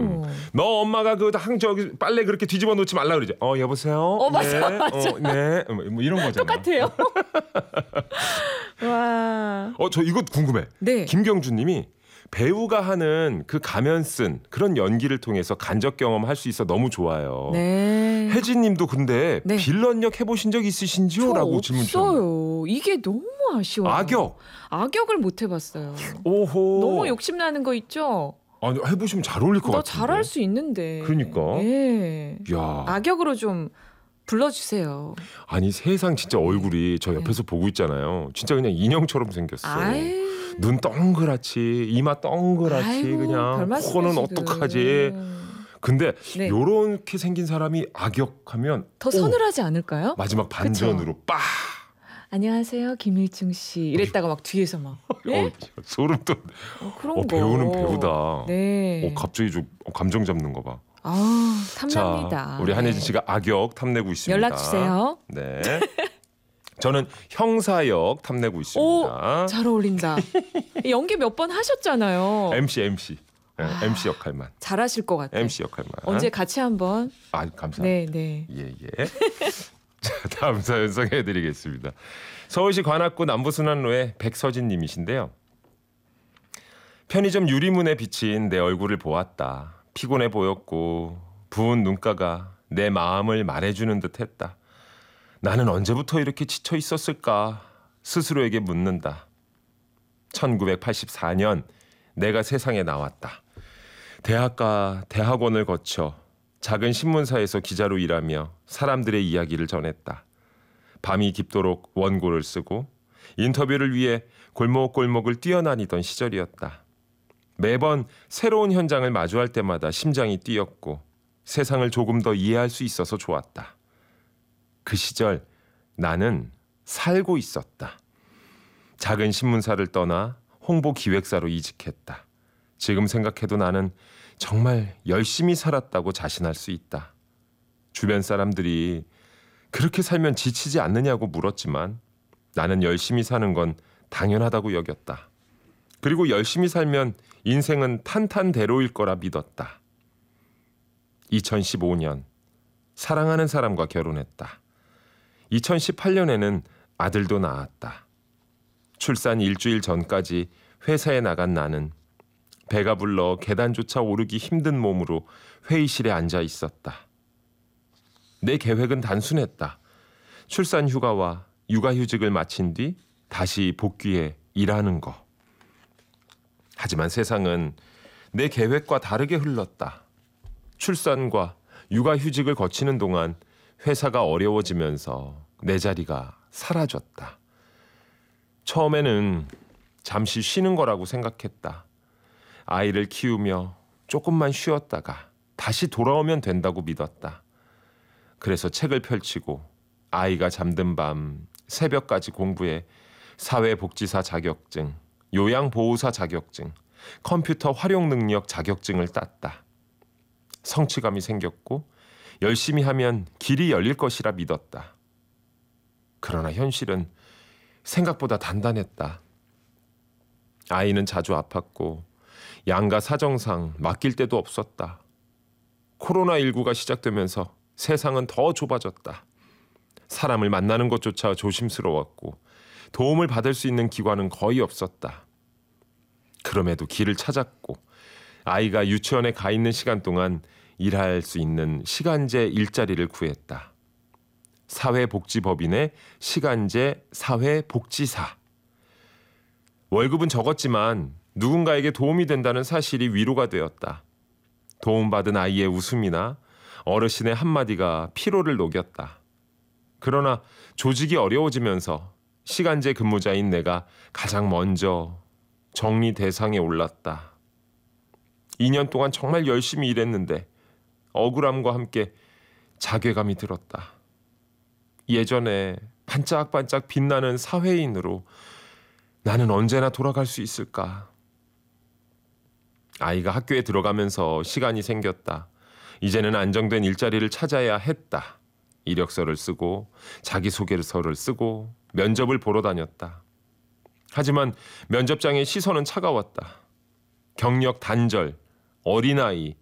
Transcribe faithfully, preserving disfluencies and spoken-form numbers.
음. 너 엄마가 그 항 저기 빨래 그렇게 뒤집어 놓지 말라 그러지. 어 여보세요. 어 맞아 네. 맞아. 어, 네. 뭐 이런 거잖아. 똑같아요. 와. 어 저 이거 궁금해. 네. 김경준님이 배우가 하는 그 가면 쓴 그런 연기를 통해서 간접 경험할 수 있어 너무 좋아요. 네. 혜진님도 근데 네. 빌런 역 해보신 적 있으신지요?라고 질문 주셨어요. 없어요. 이게 너무 아쉬워요. 악역. 악역을 못 해봤어요. 오호. 너무 욕심 나는 거 있죠. 아니 해보시면 잘 어울릴 것 너 같은데. 잘할 수 있는데. 그러니까. 예. 야. 악역으로 좀 불러주세요. 아니 세상 진짜 얼굴이 저 옆에서 네. 보고 있잖아요. 진짜 그냥 인형처럼 생겼어. 아유. 눈 동그랗지, 이마 동그랗지, 아이고, 그냥 코는 어떡하지. 근데 네. 요렇게 생긴 사람이 악역하면 더 서늘하지 오, 않을까요? 마지막 반전으로 그쵸? 빠. 안녕하세요 김일중 씨 이랬다가 막 뒤에서 막 네? 어, 소름 돋. 어, 그런 어, 거. 배우는 배우다. 네. 어, 갑자기 좀 감정 잡는 거 봐. 아 탐납니다. 자, 우리 한혜진 씨가 악역 탐내고 있습니다. 연락 주세요. 네. 저는 형사역 탐내고 있습니다. 오, 잘 어울린다. 연기 몇 번 하셨잖아요. 엠씨 엠씨. 네, 아, 엠씨 역할만. 잘하실 것 같아요. 엠씨 역할만. 언제 같이 한번. 아 감사합니다. 네, 네. 예, 예. 자, 다음 사연 소개해드리겠습니다. 서울시 관악구 남부순환로의 백서진 님이신데요. 편의점 유리문에 비친 내 얼굴을 보았다. 피곤해 보였고 부은 눈가가 내 마음을 말해주는 듯했다. 나는 언제부터 이렇게 지쳐 있었을까 스스로에게 묻는다. 천구백팔십사 년 내가 세상에 나왔다. 대학과 대학원을 거쳐 작은 신문사에서 기자로 일하며 사람들의 이야기를 전했다. 밤이 깊도록 원고를 쓰고 인터뷰를 위해 골목골목을 뛰어다니던 시절이었다. 매번 새로운 현장을 마주할 때마다 심장이 뛰었고 세상을 조금 더 이해할 수 있어서 좋았다. 그 시절 나는 살고 있었다. 작은 신문사를 떠나 홍보기획사로 이직했다. 지금 생각해도 나는 정말 열심히 살았다고 자신할 수 있다. 주변 사람들이 그렇게 살면 지치지 않느냐고 물었지만 나는 열심히 사는 건 당연하다고 여겼다. 그리고 열심히 살면 인생은 탄탄대로일 거라 믿었다. 이천십오 년 사랑하는 사람과 결혼했다. 이천십팔 년에는 아들도 낳았다. 출산 일주일 전까지 회사에 나간 나는 배가 불러 계단조차 오르기 힘든 몸으로 회의실에 앉아 있었다. 내 계획은 단순했다. 출산 휴가와 육아휴직을 마친 뒤 다시 복귀해 일하는 거. 하지만 세상은 내 계획과 다르게 흘렀다. 출산과 육아휴직을 거치는 동안 회사가 어려워지면서 내 자리가 사라졌다. 처음에는 잠시 쉬는 거라고 생각했다. 아이를 키우며 조금만 쉬었다가 다시 돌아오면 된다고 믿었다. 그래서 책을 펼치고 아이가 잠든 밤 새벽까지 공부해 사회복지사 자격증, 요양보호사 자격증, 컴퓨터 활용 능력 자격증을 땄다. 성취감이 생겼고 열심히 하면 길이 열릴 것이라 믿었다. 그러나 현실은 생각보다 단단했다. 아이는 자주 아팠고 양가 사정상 맡길 데도 없었다. 코로나십구가 시작되면서 세상은 더 좁아졌다. 사람을 만나는 것조차 조심스러웠고 도움을 받을 수 있는 기관은 거의 없었다. 그럼에도 길을 찾았고 아이가 유치원에 가 있는 시간 동안 일할 수 있는 시간제 일자리를 구했다. 사회복지법인의 시간제 사회복지사. 월급은 적었지만 누군가에게 도움이 된다는 사실이 위로가 되었다. 도움받은 아이의 웃음이나 어르신의 한마디가 피로를 녹였다. 그러나 조직이 어려워지면서 시간제 근무자인 내가 가장 먼저 정리 대상에 올랐다. 이 년 동안 정말 열심히 일했는데 억울함과 함께 자괴감이 들었다. 예전에 반짝반짝 빛나는 사회인으로 나는 언제나 돌아갈 수 있을까? 아이가 학교에 들어가면서 시간이 생겼다. 이제는 안정된 일자리를 찾아야 했다. 이력서를 쓰고 자기소개서를 쓰고 면접을 보러 다녔다. 하지만 면접장의 시선은 차가웠다. 경력 단절, 어린아이,